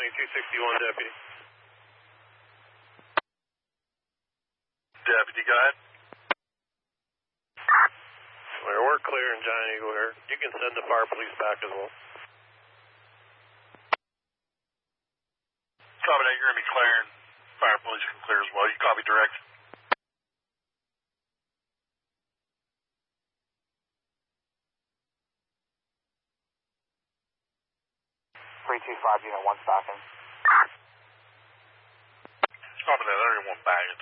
Johnny 261 deputy. Deputy, go ahead. We're clear in Giant Eagle here. You can send the fire police back as well. Copy that, you're going to be clearing. Fire police can clear as well. You copy direct. Unit 1 stocking. Copy that, everyone back.